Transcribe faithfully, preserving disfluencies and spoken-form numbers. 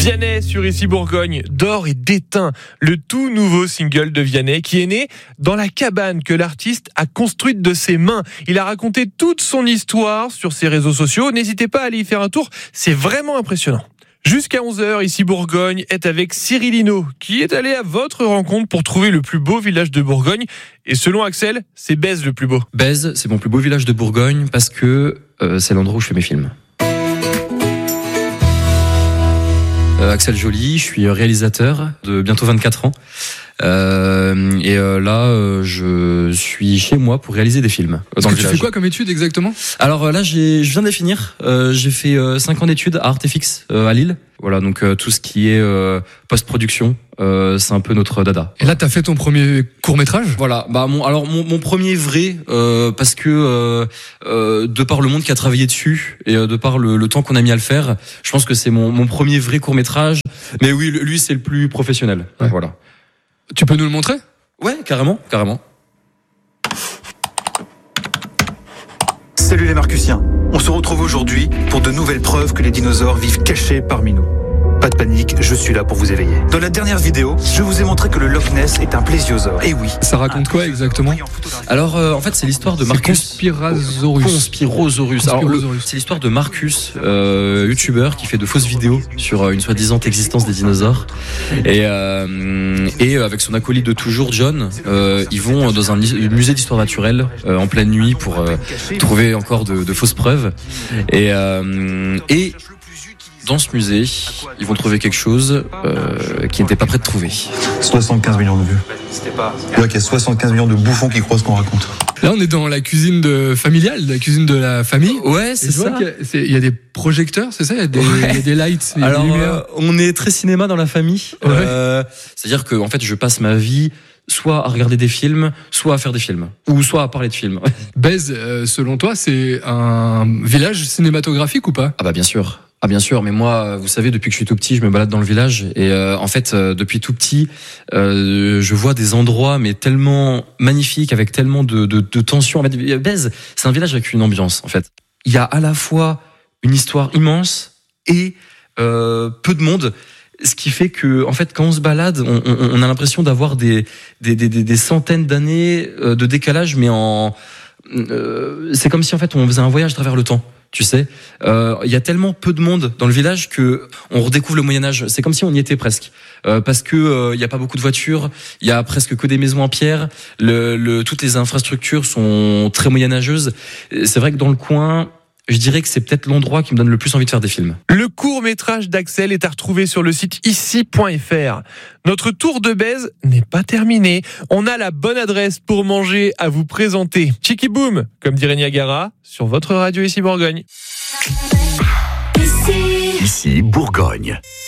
Vianney sur Ici Bourgogne, d'or et d'étain, le tout nouveau single de Vianney qui est né dans la cabane que l'artiste a construite de ses mains. Il a raconté toute son histoire sur ses réseaux sociaux. N'hésitez pas à aller y faire un tour, c'est vraiment impressionnant. Jusqu'à onze heures, Ici Bourgogne est avec Cyril Hinault, qui est allé à votre rencontre pour trouver le plus beau village de Bourgogne. Et selon Axel, c'est Bèze le plus beau. Bèze, c'est mon plus beau village de Bourgogne parce que euh, c'est l'endroit où je fais mes films. Euh, Axel Joly, je suis réalisateur de bientôt vingt-quatre ans. Euh, et euh, là, euh, je suis chez moi pour réaliser des films. Dans le tu fais quoi comme études exactement ? Alors euh, là, j'ai, je viens de les finir. Euh, j'ai fait euh, cinq ans d'études à Artefix euh, à Lille. Voilà, donc euh, tout ce qui est euh, post-production, euh, c'est un peu notre dada. Et là, t'as fait ton premier court-métrage ? Voilà, bah mon, alors mon, mon premier vrai, euh, parce que euh, euh, de par le monde qui a travaillé dessus et euh, de par le, le temps qu'on a mis à le faire, je pense que c'est mon, mon premier vrai court-métrage. Mais oui, lui, c'est le plus professionnel. Ouais. Voilà. Tu peux nous le montrer ? Ouais, carrément, carrément. Salut les Marcusiens. On se retrouve aujourd'hui pour de nouvelles preuves que les dinosaures vivent cachés parmi nous. Pas de panique, je suis là pour vous éveiller. Dans la dernière vidéo, je vous ai montré que le Loch Ness est un plésiosaure. Et oui. Ça raconte quoi exactement ? Alors, euh, en fait, c'est l'histoire de Marcus. Conspirasaurus. Conspirosaurus. Alors, le, c'est l'histoire de Marcus, euh, youtubeur qui fait de fausses vidéos sur euh, une soi-disant existence des dinosaures. Et, euh, et avec son acolyte de toujours, John, euh, ils vont dans un musée d'histoire naturelle euh, en pleine nuit pour euh, trouver encore de, de fausses preuves. Et, euh, et dans ce musée, ils vont trouver quelque chose euh, qu'ils n'étaient pas prêts de trouver. soixante-quinze millions de vues. Ouais, qu'il y a soixante-quinze millions de bouffons qui croient ce qu'on raconte. Là, on est dans la cuisine de familiale, la cuisine de la famille. Ouais, c'est ça. Il y, a, c'est, il y a des projecteurs, c'est ça ? Il y a des, ouais. il y a des lights, il y a Alors, des lumières. Euh, on est très cinéma dans la famille. Ouais. Euh, c'est-à-dire que, en fait, je passe ma vie soit à regarder des films, soit à faire des films, ou soit à parler de films. Bèze, euh, selon toi, c'est un village cinématographique ou pas ? Ah bah bien sûr. Ah bien sûr, mais moi, vous savez, depuis que je suis tout petit, je me balade dans le village et euh, en fait, euh, depuis tout petit, euh, je vois des endroits mais tellement magnifiques, avec tellement de, de, de tension. En fait, Bèze, c'est un village avec une ambiance. En fait, il y a à la fois une histoire immense et euh, peu de monde. Ce qui fait que, en fait, quand on se balade, on, on, on a l'impression d'avoir des, des, des, des centaines d'années de décalage, mais en, euh, c'est comme si en fait on faisait un voyage à travers le temps. Tu sais, il euh, y a tellement peu de monde dans le village que on redécouvre le Moyen-Âge. C'est comme si on y était presque, euh, parce que il euh, y a pas beaucoup de voitures, il y a presque que des maisons en pierre. Le, le, toutes les infrastructures sont très moyenâgeuses. C'est vrai que dans le coin, je dirais que c'est peut-être l'endroit qui me donne le plus envie de faire des films. Le court-métrage d'Axel est à retrouver sur le site ici point f r. Notre tour de Bèze n'est pas terminé. On a la bonne adresse pour manger à vous présenter. Chiki Boom, comme dirait Niagara, sur votre radio Ici Bourgogne. Ici, Ici Bourgogne.